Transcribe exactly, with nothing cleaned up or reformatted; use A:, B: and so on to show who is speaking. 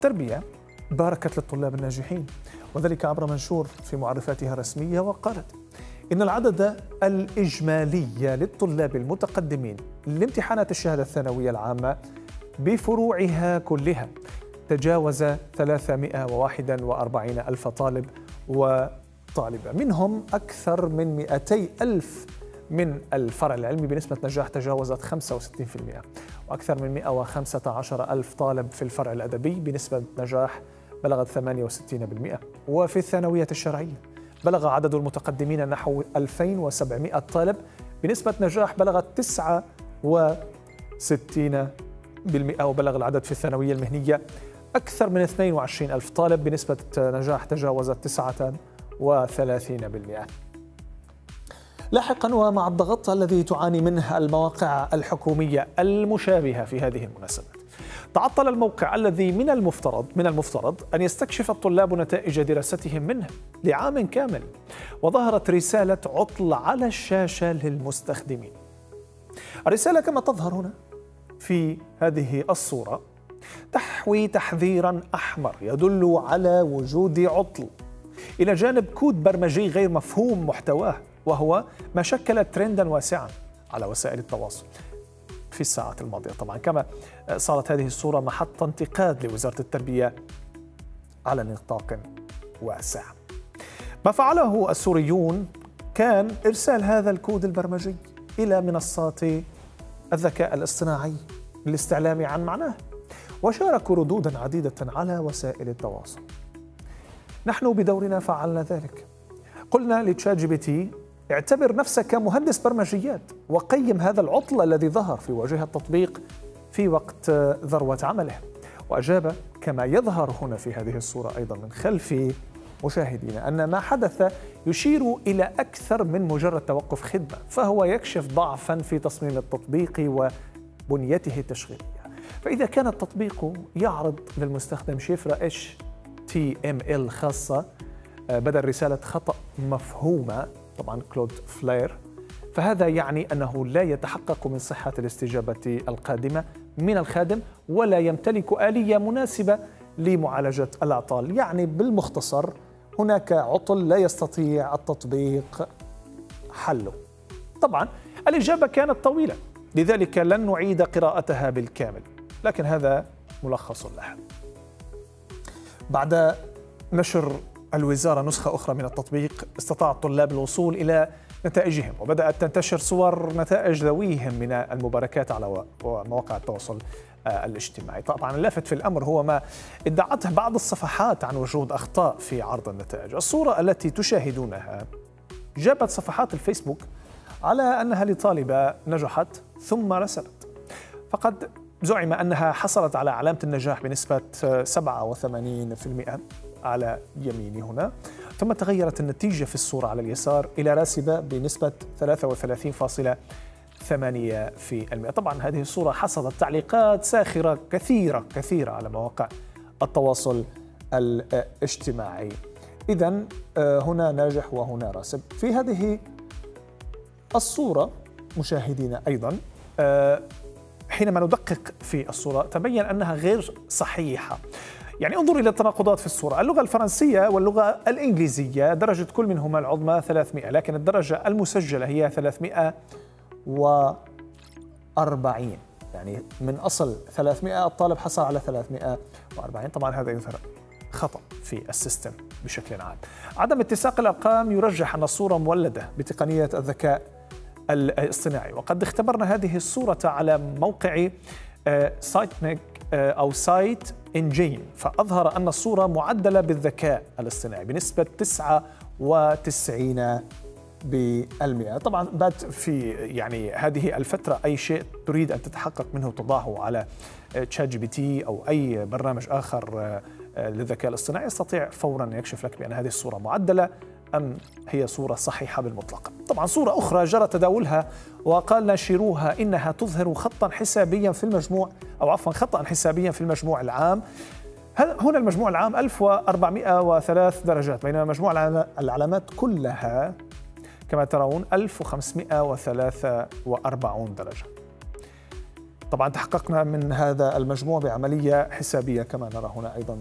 A: التربية باركت للطلاب الناجحين، وذلك عبر منشور في معرفاتها الرسمية، وقالت إن العدد الإجمالي للطلاب المتقدمين لامتحانات الشهادة الثانوية العامة بفروعها كلها تجاوز ثلاثمائة وواحد وأربعين ألف طالب وطالبة، منهم أكثر من مئتي ألف من الفرع العلمي بنسبة نجاح تجاوزت خمسة وستين بالمئة، وأكثر من مئة وخمسة عشر ألف طالب في الفرع الأدبي بنسبة نجاح بلغت ثمانية وستين بالمئة. وفي الثانوية الشرعية بلغ عدد المتقدمين نحو ألفين وسبعمائة طالب بنسبة نجاح بلغت تسعة وستين بالمئة، وبلغ العدد في الثانوية المهنية أكثر من اثنين وعشرين ألف طالب بنسبة نجاح تجاوزت تسعة وثلاثين بالمئة. لاحقا، ومع الضغط الذي تعاني منه المواقع الحكومية المشابهة في هذه المناسبات، تعطل الموقع الذي من المفترض من المفترض أن يستكشف الطلاب نتائج دراستهم منه لعام كامل، وظهرت رسالة عطل على الشاشة للمستخدمين. الرسالة كما تظهر هنا في هذه الصورة تحوي تحذيرا أحمر يدل على وجود عطل، إلى جانب كود برمجي غير مفهوم محتواه، وهو ما شكل ترندا واسعا على وسائل التواصل في الساعات الماضية. طبعا كما صارت هذه الصورة محط انتقاد لوزارة التربية على نطاق واسع. ما فعله السوريون كان إرسال هذا الكود البرمجي إلى منصات الذكاء الاصطناعي للاستعلام عن معناه، وشاركوا ردودا عديدة على وسائل التواصل. نحن بدورنا فعلنا ذلك، قلنا لتشات جي بي تي اعتبر نفسك مهندس برمجيات وقيم هذا العطل الذي ظهر في واجهة التطبيق في وقت ذروة عمله، وأجاب كما يظهر هنا في هذه الصورة أيضا من خلف مشاهدينا أن ما حدث يشير إلى أكثر من مجرد توقف خدمة، فهو يكشف ضعفا في تصميم التطبيق وبنيته التشغيلية. فإذا كان التطبيق يعرض للمستخدم شفرة إتش تي إم إل خاصة بدل رسالة خطأ مفهومة، طبعا كلود فلير، فهذا يعني أنه لا يتحقق من صحة الاستجابة القادمة من الخادم، ولا يمتلك آلية مناسبة لمعالجة الأعطال. يعني بالمختصر هناك عطل لا يستطيع التطبيق حله. طبعا الإجابة كانت طويلة، لذلك لن نعيد قراءتها بالكامل، لكن هذا ملخص لها. بعد نشر الوزارة نسخة أخرى من التطبيق، استطاع الطلاب الوصول إلى نتائجهم، وبدأت تنتشر صور نتائج ذويهم من المباركات على مواقع التواصل الاجتماعي. طبعا اللافت في الأمر هو ما ادعته بعض الصفحات عن وجود أخطاء في عرض النتائج. الصورة التي تشاهدونها جابت صفحات الفيسبوك على أنها لطالبة نجحت ثم رسلت، فقد زعم أنها حصلت على علامة النجاح بنسبة سبعة وثمانين بالمئة على يميني هنا، ثم تغيرت النتيجة في الصورة على اليسار إلى راسبة بنسبة ثلاثة وثلاثين فاصلة ثمانية بالمئة. طبعا هذه الصورة حصلت تعليقات ساخرة كثيرة كثيرة على مواقع التواصل الاجتماعي. إذن هنا ناجح وهنا راسب. في هذه الصورة مشاهدينا أيضا حينما ندقق في الصورة تبين أنها غير صحيحة. يعني انظر إلى التناقضات في الصورة. اللغة الفرنسية واللغة الإنجليزية درجة كل منهما العظمى ثلاثمائة، لكن الدرجة المسجلة هي ثلاثمائة وأربعين، يعني من أصل ثلاثمائة الطالب حصل على ثلاثمائة وأربعين. طبعا هذا يظهر خطأ في السيستم بشكل عام. عدم اتساق الأرقام يرجح أن الصورة مولدة بتقنية الذكاء الاصطناعي، وقد اختبرنا هذه الصورة على موقع سايتنيك أو سايت إنجين، فأظهر أن الصورة معدلة بالذكاء الاصطناعي بنسبة تسعة وتسعين بالمئة. طبعا بات في يعني هذه الفترة أي شيء تريد أن تتحقق منه تضعه على تشات جي بي تي أو أي برنامج آخر للذكاء الاصطناعي، يستطيع فورا يكشف لك بأن هذه الصورة معدلة أم هي صورة صحيحة بالمطلق. طبعا صورة أخرى جرى تداولها وقال ناشروها إنها تظهر خطا حسابيا في المجموع، أو عفوا خطأ حسابيا في المجموع العام. هنا المجموع العام ألف وأربعمائة وثلاث درجات، بينما مجموع العلامات كلها كما ترون ألف وخمسمائة وثلاثة وأربعين درجة. طبعا تحققنا من هذا المجموع بعملية حسابية كما نرى هنا أيضا